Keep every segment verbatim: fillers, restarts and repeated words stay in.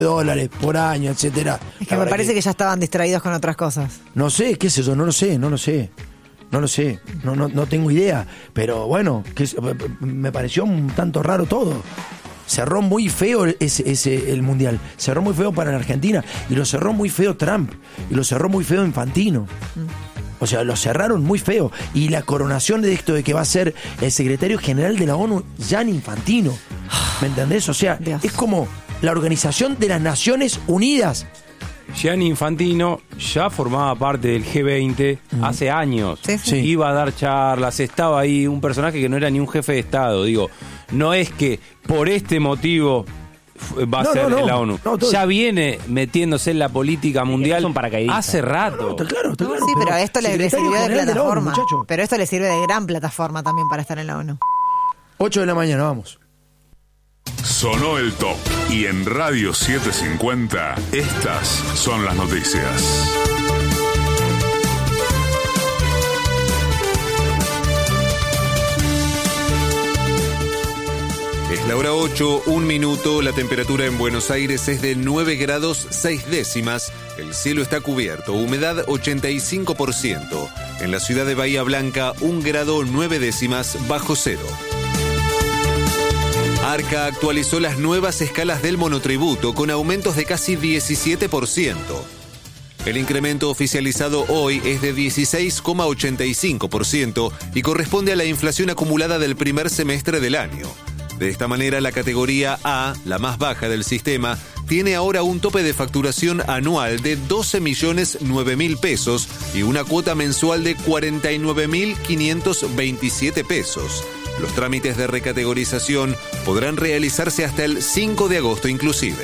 dólares por año, etcétera. Es que me parece que... que ya estaban distraídos con otras cosas. No sé, qué sé yo, no lo sé, no lo sé. No lo sé, no, no, no tengo idea. Pero bueno, que me pareció un tanto raro todo. Cerró muy feo ese, ese, el Mundial. Cerró muy feo para la Argentina. Y lo cerró muy feo Trump. Y lo cerró muy feo Infantino. O sea, lo cerraron muy feo. Y la coronación de esto de que va a ser el secretario general de la ONU, Gianni Infantino. ¿Me entendés? O sea, Dios. Es como la Organización de las Naciones Unidas. Gianni Infantino ya formaba parte del G veinte mm. hace años. ¿Sí? Sí. Iba a dar charlas, estaba ahí, un personaje que no era ni un jefe de Estado. Digo, no es que por este motivo va a no, ser no, no, la ONU. No, ya viene metiéndose en la política mundial hace rato. No, está claro, está claro, sí, pero, pero esto le, le sirvió de plataforma. De ONU, pero esto le sirve de gran plataforma también para estar en la ONU. ocho de la mañana, vamos. Sonó el top y en Radio setecientos cincuenta estas son las noticias. Es la hora ocho, un minuto, la temperatura en Buenos Aires es de nueve grados seis décimas, el cielo está cubierto, humedad ochenta y cinco por ciento. En la ciudad de Bahía Blanca, un grado nueve décimas bajo cero. Arca actualizó las nuevas escalas del monotributo con aumentos de casi diecisiete por ciento. El incremento oficializado hoy es de dieciséis coma ochenta y cinco por ciento y corresponde a la inflación acumulada del primer semestre del año. De esta manera, la categoría A, la más baja del sistema, tiene ahora un tope de facturación anual de doce millones nueve mil pesos y una cuota mensual de cuarenta y nueve mil quinientos veintisiete pesos. Los trámites de recategorización podrán realizarse hasta el cinco de agosto inclusive.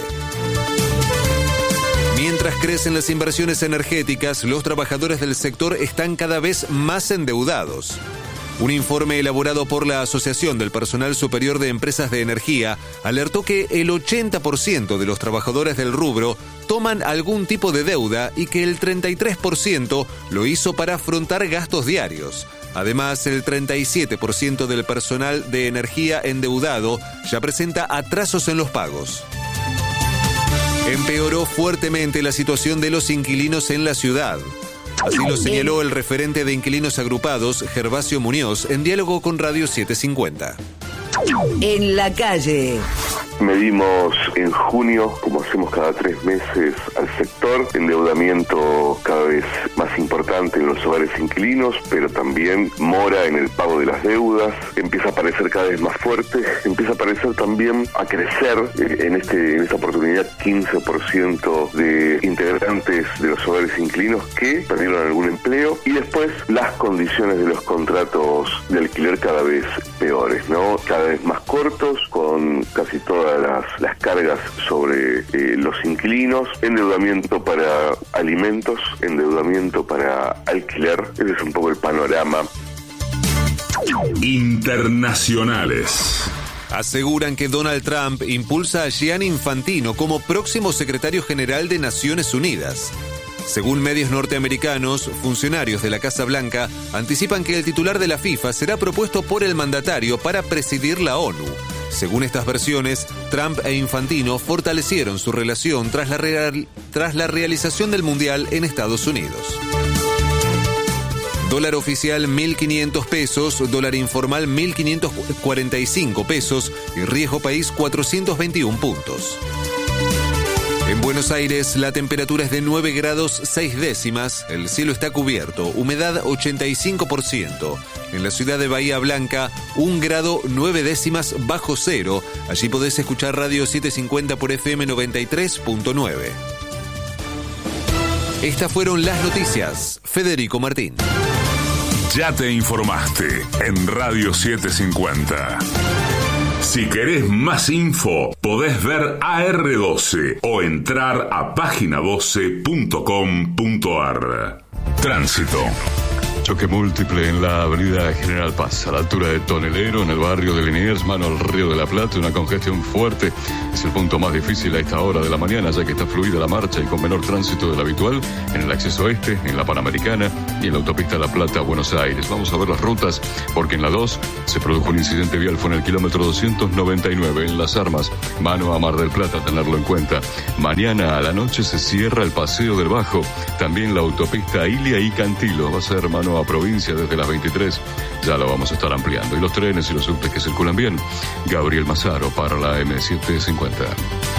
Mientras crecen las inversiones energéticas, los trabajadores del sector están cada vez más endeudados. Un informe elaborado por la Asociación del Personal Superior de Empresas de Energía alertó que el ochenta por ciento de los trabajadores del rubro toman algún tipo de deuda y que el treinta y tres por ciento lo hizo para afrontar gastos diarios. Además, el treinta y siete por ciento del personal de energía endeudado ya presenta atrasos en los pagos. Empeoró fuertemente la situación de los inquilinos en la ciudad. Así lo señaló el referente de Inquilinos Agrupados, Gervasio Muñoz, en diálogo con Radio setecientos cincuenta. En la calle. Medimos en junio, como hacemos cada tres meses, al sector, endeudamiento cada vez más importante en los hogares inquilinos, pero también mora en el pago de las deudas, empieza a aparecer cada vez más fuerte, empieza a aparecer también a crecer eh, en este en esta oportunidad quince por ciento de integrantes de los hogares inquilinos que perdieron algún empleo, y después las condiciones de los contratos de alquiler cada vez peores, ¿no? Cada vez más cortos, con casi todas las, las cargas sobre eh, los inquilinos, endeudamiento para alimentos, endeudamiento para alquiler. Ese es un poco el panorama. Internacionales. Aseguran que Donald Trump impulsa a Gianni Infantino como próximo secretario general de Naciones Unidas. Según medios norteamericanos, funcionarios de la Casa Blanca anticipan que el titular de la FIFA será propuesto por el mandatario para presidir la ONU. Según estas versiones, Trump e Infantino fortalecieron su relación tras la, real, tras la realización del Mundial en Estados Unidos. Dólar oficial mil quinientos pesos, dólar informal mil quinientos cuarenta y cinco pesos y riesgo país cuatrocientos veintiún puntos. En Buenos Aires la temperatura es de nueve grados seis décimas, el cielo está cubierto, humedad ochenta y cinco por ciento. En la ciudad de Bahía Blanca, un grado nueve décimas bajo cero. Allí podés escuchar Radio setecientos cincuenta por F M noventa y tres punto nueve. Estas fueron las noticias. Federico Martín. Ya te informaste en Radio setecientos cincuenta. Si querés más info, podés ver A R doce o entrar a página doce punto com punto ar. Tránsito. choque múltiple en la avenida General Paz, a la altura de Tonelero, en el barrio de Liniers, mano al Río de la Plata, una congestión fuerte. Es el punto más difícil a esta hora de la mañana, ya que está fluida la marcha y con menor tránsito del habitual en el acceso este, en la Panamericana y en la autopista La Plata a Buenos Aires. Vamos a ver las rutas, porque en la dos se produjo un incidente vial, fue en el kilómetro doscientos noventa y nueve, en Las Armas, mano a Mar del Plata, tenerlo en cuenta. Mañana a la noche se cierra el Paseo del Bajo, también la autopista Ilia y Cantilo, va a ser mano a provincia desde las veintitrés, ya lo vamos a estar ampliando. Y los trenes y los subtes que circulan bien, Gabriel Mazaro para la eme setecientos cincuenta.